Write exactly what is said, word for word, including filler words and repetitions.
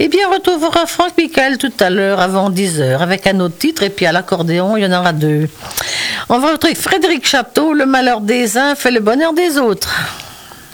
Eh bien, on retrouvera Franck Michael tout à l'heure, avant dix heures, avec un autre titre, et puis à l'accordéon, il y en aura deux. On va retrouver Frédéric Chapteau, Le malheur des uns fait le bonheur des autres.